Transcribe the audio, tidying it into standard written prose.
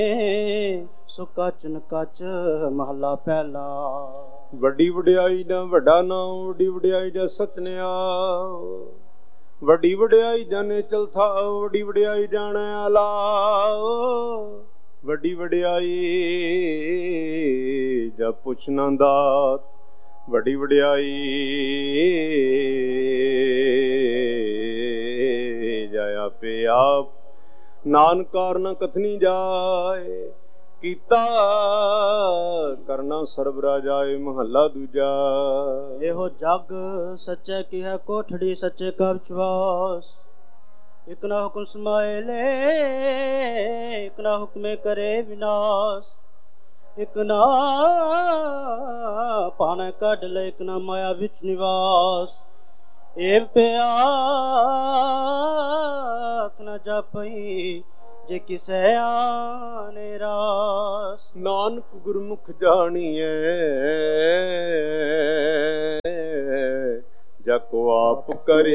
ਸੋ ਕਾਚਨ ਕੱਚ ਮਹਲਾ ਪਹਿਲਾ। ਵੱਡੀ ਵਡਿਆਈ ਦਾ ਵੱਡਾ ਨਾਮ, ਵੱਡੀ ਵਡਿਆਈ ਦਾ ਸਤਨਿਆ। ਵੱਡੀ ਵਡਿਆਈ ਜਾਣੇ ਚਲਥਾ, ਵੱਡੀ ਵਡਿਆਈ ਜਾਣੇ ਆਲਾ। ਵੱਡੀ ਵਡਿਆਈ ਜਾ ਪੁੱਛਣਾ ਦਾਤ, ਵੱਡੀ ਵਡਿਆਈ ਜਾ ਆਪੇ ਆਪ। ਨਾਨਕ ਕਾਰਨ ਕਥਨੀ ਜਾਏ, ਕੀਤਾ ਕਰਨਾ ਸਰਬ ਰਾਜਾਏ। ਮਹੱਲਾ ਦੂਜਾ। ਇਹੋ ਜਗ ਸੱਚੇ ਕੀ ਹੈ ਕੋਠੜੀ, ਸੱਚੇ ਕਾ ਵਿਸ਼ਵਾਸ। ਇਕ ਨਾ ਹੁਕਮ ਸਮਾਏ ਲੈ, ਇਕ ਨਾ ਹੁਕਮੇ ਕਰੇ ਵਿਨਾਸ਼। ਇਕ ਨਾ ਪਾਣੇ ਕੱਢ ਲੈ, ਇਕ ਨਾ ਮਾਇਆ ਵਿੱਚ ਨਿਵਾਸ। ਇਹ ਪਿਆਕ ਨਾ ਜਾਪਈ, ਜੇ ਕਿਸੇ ਆਨੇ ਰਾਸ। ਨਾਨਕ ਗੁਰਮੁਖ ਜਾਣੀਐ, ਜਾ ਕੋ ਆਪ ਕਰੇ।